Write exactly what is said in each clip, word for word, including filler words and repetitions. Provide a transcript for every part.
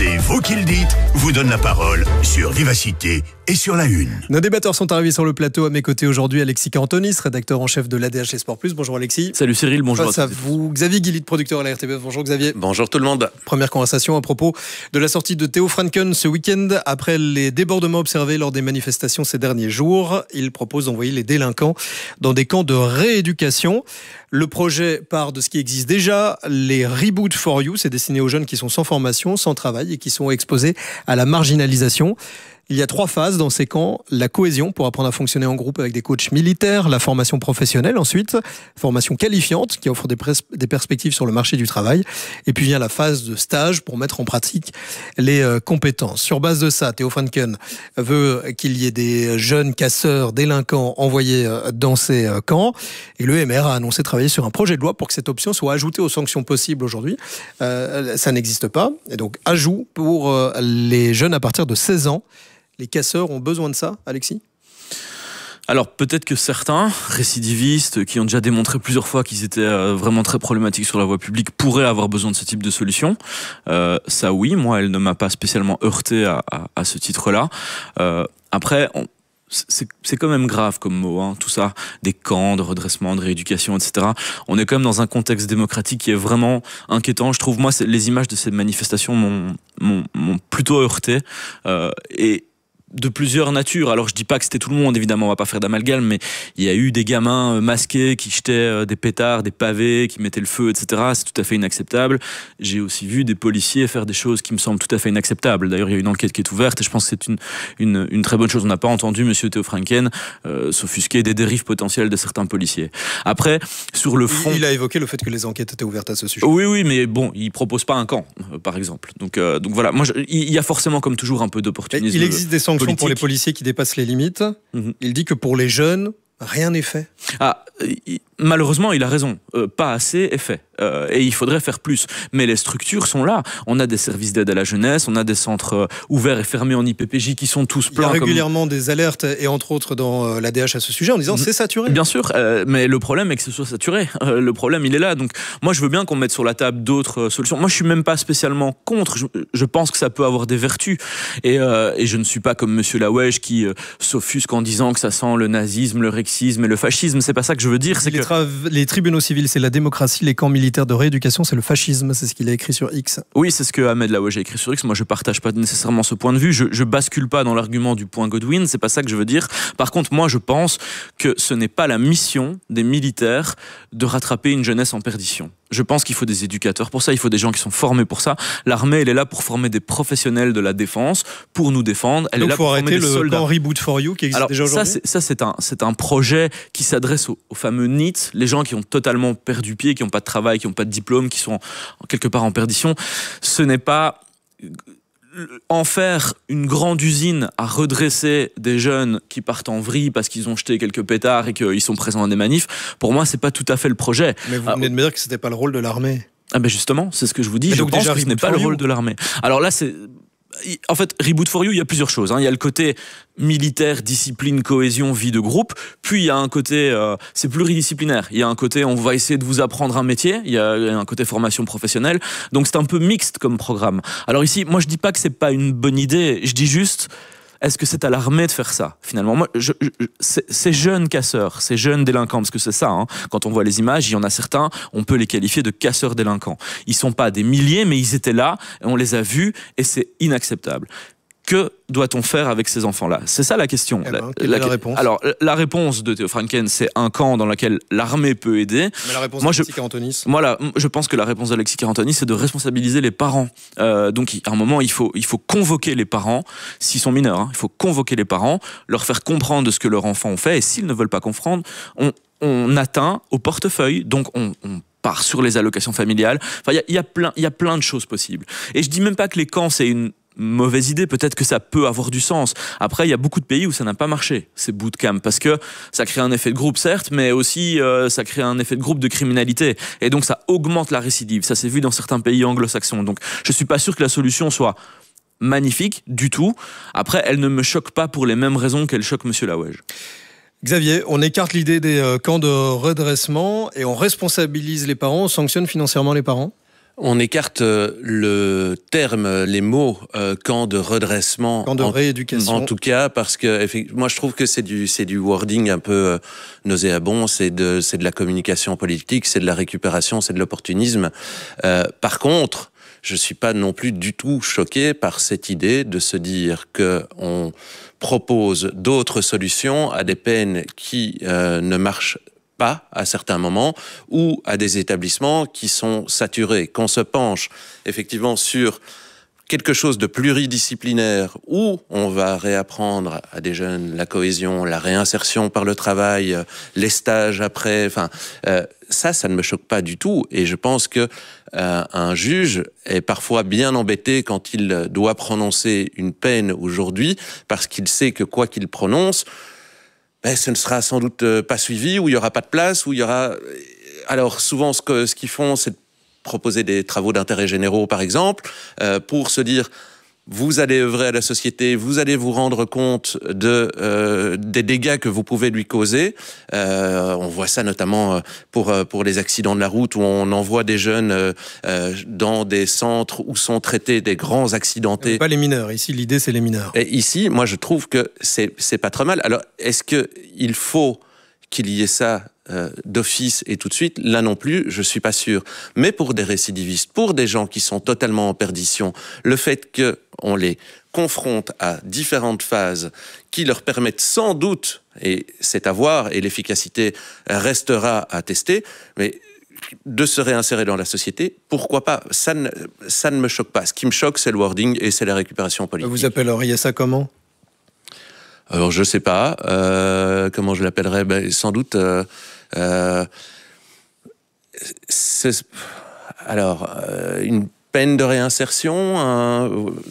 C'est vous qui le dites, vous donne la parole sur Vivacité et sur La Une. Nos débatteurs sont arrivés sur le plateau. À mes côtés aujourd'hui, Alexis Carantonis, rédacteur en chef de l'A D H et Sport Plus. Bonjour Alexis. Salut Cyril, bonjour Face à, à vous. Xavier Guillit, producteur à la R T B F. Bonjour Xavier. Bonjour tout le monde. Première conversation à propos de la sortie de Theo Franken ce week-end. Après les débordements observés lors des manifestations ces derniers jours, il propose d'envoyer les délinquants dans des camps de rééducation. Le projet part de ce qui existe déjà, les Reboot for You, c'est destiné aux jeunes qui sont sans formation, sans travail et qui sont exposés à la marginalisation. Il y a trois phases dans ces camps. La cohésion pour apprendre à fonctionner en groupe avec des coachs militaires, la formation professionnelle ensuite, formation qualifiante qui offre des, pres- des perspectives sur le marché du travail. Et puis vient la phase de stage pour mettre en pratique les euh, compétences. Sur base de ça, Theo Franken veut qu'il y ait des jeunes casseurs, délinquants envoyés euh, dans ces euh, camps. Et le M R a annoncé travailler sur un projet de loi pour que cette option soit ajoutée aux sanctions possibles aujourd'hui. Euh, ça n'existe pas. Et donc ajout pour euh, les jeunes à partir de seize ans. Les casseurs ont besoin de ça, Alexis ? Alors peut-être que certains récidivistes qui ont déjà démontré plusieurs fois qu'ils étaient euh, vraiment très problématiques sur la voie publique pourraient avoir besoin de ce type de solution. Euh, ça oui, moi elle ne m'a pas spécialement heurté à, à, à ce titre-là. Euh, après, on, c'est, c'est quand même grave comme mot, hein, tout ça, des camps de redressement, de rééducation, et cetera. On est quand même dans un contexte démocratique qui est vraiment inquiétant. Je trouve, moi, c'est, les images de ces manifestations m'ont, m'ont, m'ont plutôt heurté. Euh, et de plusieurs natures. Alors je dis pas que c'était tout le monde, évidemment, on va pas faire d'amalgame, mais il y a eu des gamins masqués qui jetaient des pétards, des pavés, qui mettaient le feu, et cetera. C'est tout à fait inacceptable. J'ai aussi vu des policiers faire des choses qui me semblent tout à fait inacceptables. D'ailleurs, il y a une enquête qui est ouverte et je pense que c'est une, une, une très bonne chose. On n'a pas entendu Monsieur Theo Franken euh, s'offusquer des dérives potentielles de certains policiers. Après, sur le fond... Il, il a évoqué le fait que les enquêtes étaient ouvertes à ce sujet. Oui, oui, mais bon, il propose pas un camp, euh, par exemple. Donc, euh, donc voilà, moi, je, il y a forcément, comme toujours, un peu d'opportunisme. Il existe des sanctions politique. Pour les policiers qui dépassent les limites. Mmh. Il dit que pour les jeunes, rien n'est fait. Ah, il, malheureusement, il a raison. Euh, pas assez est fait. Euh, et il faudrait faire plus. Mais les structures sont là. On a des services d'aide à la jeunesse, on a des centres euh, ouverts et fermés en I P P J qui sont tous pleins. Il y a régulièrement comme... des alertes, et entre autres dans euh, l'A D H à ce sujet, en disant mmh. c'est saturé. Bien sûr, euh, mais le problème est que ce soit saturé. Euh, le problème, il est là. Donc, moi, je veux bien qu'on mette sur la table d'autres euh, solutions. Moi, je suis même pas spécialement contre. Je, je pense que ça peut avoir des vertus. Et, euh, et je ne suis pas comme Monsieur Lawège qui euh, s'offusque en disant que ça sent le nazisme, le rexisme et le fascisme. C'est pas ça que je veux dire. C'est les, que... tra- les tribunaux civils, c'est la démocratie. Les camps militaires de rééducation, c'est le fascisme. C'est ce qu'il a écrit sur X. Oui, c'est ce que Ahmed Lawège a écrit sur X. Moi, je partage pas nécessairement ce point de vue. Je, je bascule pas dans l'argument du point Godwin. C'est pas ça que je veux dire. Par contre, moi, je pense que ce n'est pas la mission des militaires de rattraper une jeunesse en perdition. Je pense qu'il faut des éducateurs pour ça, il faut des gens qui sont formés pour ça. L'armée, elle est là pour former des professionnels de la défense, pour nous défendre. Elle Donc, est là faut pour arrêter former des le soldats. camp Reboot for You qui existe Alors, déjà aujourd'hui. Ça, c'est, ça c'est, un, c'est un projet qui s'adresse aux, aux fameux N I T, les gens qui ont totalement perdu pied, qui n'ont pas de travail, qui n'ont pas de diplôme, qui sont en, quelque part en perdition. Ce n'est pas... en faire une grande usine à redresser des jeunes qui partent en vrille parce qu'ils ont jeté quelques pétards et qu'ils sont présents à des manifs, pour moi, c'est pas tout à fait le projet. Mais vous venez de me dire que c'était pas le rôle de l'armée. Ah ben justement, c'est ce que je vous dis. Mais je donc pense déjà, que ce n'est pas le rôle de l'armée. Alors là, c'est... En fait, Reboot for You, il y a plusieurs choses. Hein. Il y a le côté militaire, discipline, cohésion, vie de groupe. Puis il y a un côté, euh, c'est pluridisciplinaire. Il y a un côté, on va essayer de vous apprendre un métier. Il y a un côté formation professionnelle. Donc c'est un peu mixte comme programme. Alors ici, moi je dis pas que c'est pas une bonne idée. Je dis juste, est-ce que c'est à l'armée de faire ça, finalement ? Moi, je, je, ces jeunes casseurs, ces jeunes délinquants, parce que c'est ça, hein, quand on voit les images, il y en a certains, on peut les qualifier de casseurs délinquants. Ils sont pas des milliers, mais ils étaient là, et on les a vus, et c'est inacceptable. Que doit-on faire avec ces enfants-là ? C'est ça la question. Eh ben, la, quelle la, est la réponse ? Alors, la réponse de Theo Franken, c'est un camp dans lequel l'armée peut aider. Mais la réponse moi, d'Alexis je, Carantonis ? Moi, là, je pense que la réponse d'Alexis Carantonis, c'est de responsabiliser les parents. Euh, donc, à un moment, il faut, il faut convoquer les parents, s'ils sont mineurs, hein, il faut convoquer les parents, leur faire comprendre de ce que leurs enfants ont fait, et s'ils ne veulent pas comprendre, on, on atteint au portefeuille, donc on, on part sur les allocations familiales. Enfin, il y a, y a plein, il y a plein de choses possibles. Et je dis même pas que les camps, c'est une mauvaise idée, peut-être que ça peut avoir du sens. Après, il y a beaucoup de pays où ça n'a pas marché, ces bootcamps, parce que ça crée un effet de groupe, certes, mais aussi euh, ça crée un effet de groupe de criminalité. Et donc, ça augmente la récidive. Ça s'est vu dans certains pays anglo-saxons. Donc, je suis pas sûr que la solution soit magnifique du tout. Après, elle ne me choque pas pour les mêmes raisons qu'elle choque Monsieur Lawège. Xavier, on écarte l'idée des euh, camps de redressement et on responsabilise les parents, on sanctionne financièrement les parents ? On écarte le terme, les mots euh, camp de redressement, camp de rééducation. En, en tout cas, parce que moi je trouve que c'est du c'est du wording un peu euh, nauséabond. C'est de c'est de la communication politique, c'est de la récupération, c'est de l'opportunisme. Euh, par contre, je suis pas non plus du tout choqué par cette idée de se dire que on propose d'autres solutions à des peines qui euh, ne marchent pas à certains moments, ou à des établissements qui sont saturés. Qu'on se penche effectivement sur quelque chose de pluridisciplinaire où on va réapprendre à des jeunes la cohésion, la réinsertion par le travail, les stages après, enfin, euh, ça, ça ne me choque pas du tout. Et je pense que euh, un juge est parfois bien embêté quand il doit prononcer une peine aujourd'hui, parce qu'il sait que quoi qu'il prononce, ben, ce ne sera sans doute pas suivi, ou il n'y aura pas de place, ou il y aura... Alors souvent, ce que ce qu'ils font, c'est de proposer des travaux d'intérêt généraux, par exemple, euh, pour se dire, vous allez œuvrer à la société, vous allez vous rendre compte de, euh, des dégâts que vous pouvez lui causer. Euh, on voit ça notamment pour, pour les accidents de la route, où on envoie des jeunes euh, dans des centres où sont traités des grands accidentés. Pas les mineurs, ici l'idée c'est les mineurs. Et ici, moi je trouve que c'est, c'est pas trop mal. Alors, est-ce qu'il faut qu'il y ait ça euh, d'office et tout de suite? Là non plus, je suis pas sûr. Mais pour des récidivistes, pour des gens qui sont totalement en perdition, le fait qu'on les confronte à différentes phases qui leur permettent sans doute, et c'est à voir, et l'efficacité restera à tester, mais de se réinsérer dans la société, pourquoi pas? Ça ne, ça ne me choque pas. Ce qui me choque, c'est le wording et c'est la récupération politique. Vous appelleriez ça comment? Alors, je sais pas. Euh, comment je l'appellerais? Ben, sans doute... Euh, euh, c'est, alors, euh, une peine de réinsertion un,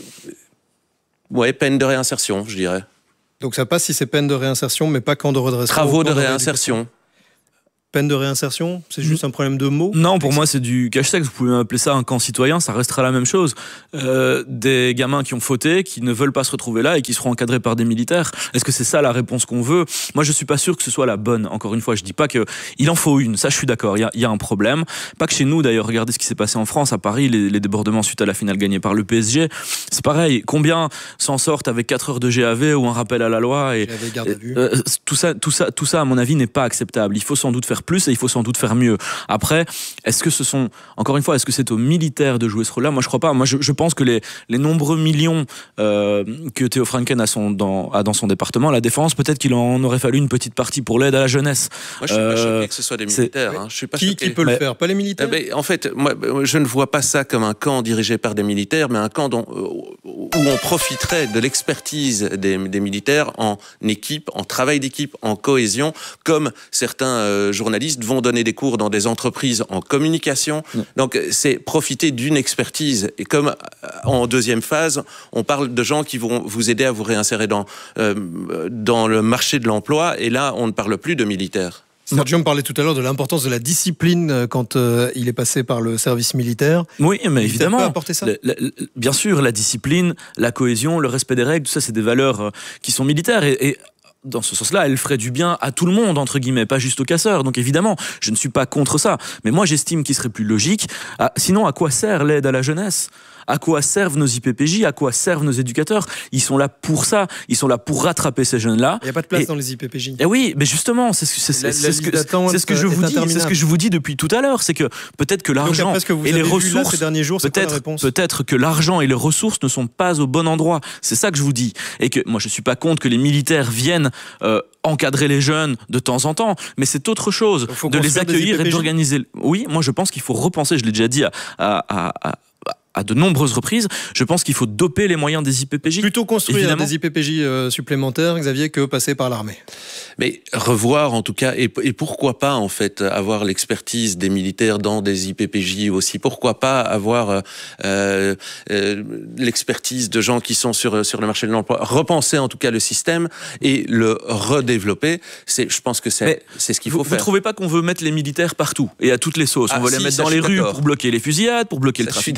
ouais, peine de réinsertion, je dirais. Donc ça passe si c'est peine de réinsertion, mais pas camp de redressement. Travaux de réinsertion. Peine de réinsertion, c'est juste un problème de mots? Non, pour moi, c'est du cache-texte. Vous pouvez appeler ça un camp citoyen, ça restera la même chose. Euh, des gamins qui ont fauté, qui ne veulent pas se retrouver là et qui seront encadrés par des militaires. Est-ce que c'est ça la réponse qu'on veut? Moi, je suis pas sûr que ce soit la bonne. Encore une fois, je dis pas que il en faut une. Ça, je suis d'accord. Il y a, il y a un problème. Pas que chez nous, d'ailleurs. Regardez ce qui s'est passé en France, à Paris, les, les débordements suite à la finale gagnée par le P S G. C'est pareil. Combien s'en sortent avec quatre heures de G A V ou un rappel à la loi et, garde à vue. et euh, tout ça, tout ça, tout ça, à mon avis, n'est pas acceptable. Il faut sans doute faire plus et il faut sans doute faire mieux. Après, est-ce que ce sont, encore une fois, est-ce que c'est aux militaires de jouer ce rôle-là? Moi, je crois pas. Moi, je, je pense que les, les nombreux millions euh, que Theo Franken a, son, dans, a dans son département, la défense, peut-être qu'il en aurait fallu une petite partie pour l'aide à la jeunesse. Moi, je suis euh, pas choqué que ce soit des militaires. C'est... Hein. Je suis pas qui, choqué. qui peut mais... le faire? Pas les militaires? Eh ben, en fait, moi, je ne vois pas ça comme un camp dirigé par des militaires, mais un camp dont, où on profiterait de l'expertise des, des militaires en équipe, en travail d'équipe, en cohésion, comme certains euh, journalistes vont donner des cours dans des entreprises en communication. Mmh. Donc, c'est profiter d'une expertise. Et comme en deuxième phase, on parle de gens qui vont vous aider à vous réinsérer dans, euh, dans le marché de l'emploi. Et là, on ne parle plus de militaires. Sergio me parlait tout à l'heure de l'importance de la discipline quand euh, il est passé par le service militaire. Oui, mais évidemment. Peut apporter ça le, le, bien sûr, la discipline, la cohésion, le respect des règles, tout ça, c'est des valeurs euh, qui sont militaires. Et, et dans ce sens-là, elle ferait du bien à tout le monde, entre guillemets, pas juste aux casseurs. Donc évidemment, je ne suis pas contre ça. Mais moi, j'estime qu'il serait plus logique. À, sinon, à quoi sert l'aide à la jeunesse ? À quoi servent nos I P P J? À quoi servent nos éducateurs? Ils sont là pour ça. Ils sont là pour rattraper ces jeunes-là. Il n'y a pas de place et, dans les I P P J. Et oui, mais justement, c'est ce, c'est, c'est, c'est ce que, c'est ce que je vous dis. C'est ce que je vous dis depuis tout à l'heure. C'est que peut-être que l'argent que et les ressources, là, ces derniers jours, peut-être, peut-être que l'argent et les ressources ne sont pas au bon endroit. C'est ça que je vous dis. Et que moi, je suis pas contre que les militaires viennent euh, encadrer les jeunes de temps en temps, mais c'est autre chose de les accueillir et d'organiser. Oui, moi, je pense qu'il faut repenser. Je l'ai déjà dit à, à, à, à à de nombreuses reprises, je pense qu'il faut doper les moyens des I P P J. Plutôt construire évidemment. des I P P J euh, supplémentaires, Xavier, que passer par l'armée. Mais revoir en tout cas, et, et pourquoi pas en fait avoir l'expertise des militaires dans des I P P J aussi. Pourquoi pas avoir euh, euh, l'expertise de gens qui sont sur sur le marché de l'emploi. Repenser en tout cas le système et le redévelopper. C'est, je pense que c'est Mais c'est ce qu'il faut vous, faire. Vous trouvez pas qu'on veut mettre les militaires partout et à toutes les sauces? Ah, On veut si, les mettre ça, dans les rues d'accord. pour bloquer les fusillades, pour bloquer ça, le trafic de drogue,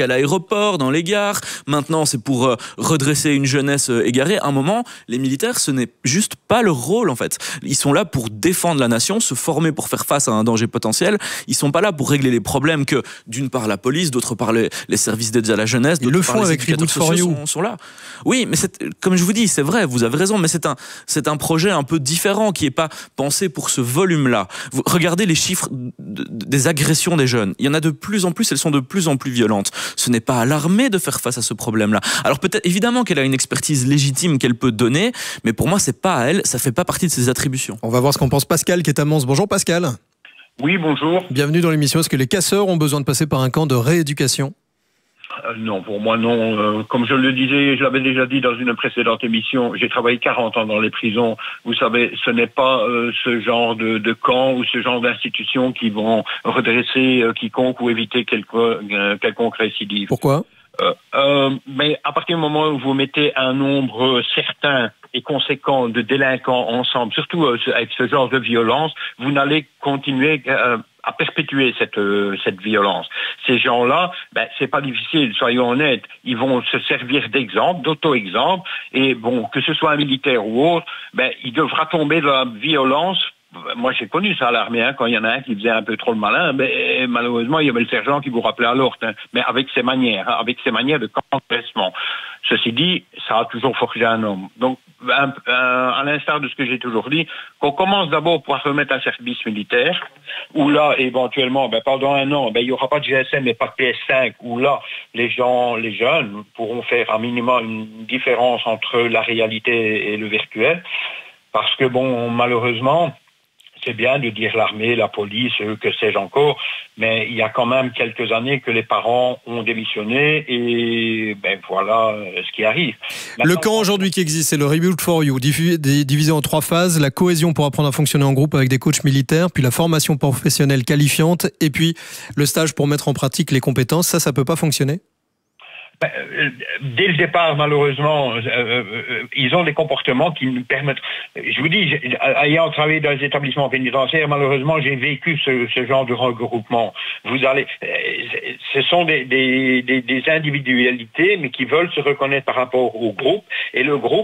à l'aéroport, dans les gares. Maintenant, c'est pour euh, redresser une jeunesse euh, égarée. À un moment, les militaires, ce n'est juste pas leur rôle, en fait. Ils sont là pour défendre la nation, se former pour faire face à un danger potentiel. Ils sont pas là pour régler les problèmes que, d'une part, la police, d'autre part, les, les services d'aide à la jeunesse, Ils le font avec Reboot for You. Sont, sont là. Oui, mais c'est, comme je vous dis, c'est vrai, vous avez raison, mais c'est un, c'est un projet un peu différent qui est pas pensé pour ce volume-là. Vous regardez les chiffres de, de, des agressions des jeunes. Il y en a de plus en plus, elles sont de plus en plus violentes. Ce n'est pas à l'armée de faire face à ce problème-là. Alors peut-être, évidemment qu'elle a une expertise légitime qu'elle peut donner, mais pour moi, c'est pas à elle, ça fait pas partie de ses attributions. On va voir ce qu'en pense Pascal qui est à Mons. Bonjour Pascal. Oui, bonjour. Bienvenue dans l'émission. Est-ce que les casseurs ont besoin de passer par un camp de rééducation ? Euh, non, pour moi non. Euh, comme je le disais, je l'avais déjà dit dans une précédente émission, j'ai travaillé quarante ans dans les prisons. Vous savez, ce n'est pas euh, ce genre de, de camp ou ce genre d'institutions qui vont redresser euh, quiconque ou éviter quelque, euh, quelconque récidive. Pourquoi ? Euh, euh, mais à partir du moment où vous mettez un nombre certain et conséquent de délinquants ensemble, surtout euh, avec ce genre de violence, vous n'allez continuer euh, à perpétuer cette euh, cette violence. Ces gens-là, ben c'est pas difficile, soyons honnêtes, ils vont se servir d'exemple, d'auto-exemple, et bon, que ce soit un militaire ou autre, ben il devra tomber dans la violence. Moi, j'ai connu ça à l'armée, hein, quand il y en a un qui faisait un peu trop le malin, ben, malheureusement, il y avait le sergent qui vous rappelait à l'ordre, hein, mais avec ses manières, hein, avec ses manières de campement. Ceci dit, ça a toujours forgé un homme. Donc, un, un, à l'instar de ce que j'ai toujours dit, qu'on commence d'abord par remettre un service militaire, où là, éventuellement, ben, pendant un an, ben, il n'y aura pas de G S M et pas de P S cinq, où là, les gens, les jeunes pourront faire un minimum une différence entre la réalité et le virtuel, parce que bon, malheureusement, c'est bien de dire l'armée, la police, que sais-je encore, mais il y a quand même quelques années que les parents ont démissionné et ben voilà ce qui arrive. Maintenant, le camp aujourd'hui qui existe, c'est le Rebuild for You, divisé en trois phases, la cohésion pour apprendre à fonctionner en groupe avec des coachs militaires, puis la formation professionnelle qualifiante, et puis le stage pour mettre en pratique les compétences. Ça, ça peut pas fonctionner ? Ben, euh, dès le départ, malheureusement, euh, euh, ils ont des comportements qui nous permettent... Je vous dis, ayant travaillé dans les établissements pénitentiaires, malheureusement, j'ai vécu ce, ce genre de regroupement. Vous allez... Euh, ce sont des, des, des, des individualités, mais qui veulent se reconnaître par rapport au groupe, et le groupe